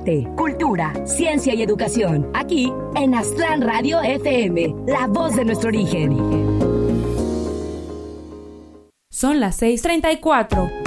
arte, cultura, ciencia y educación. Aquí en Aztlán Radio FM, la voz de nuestro origen. Son las 6:34.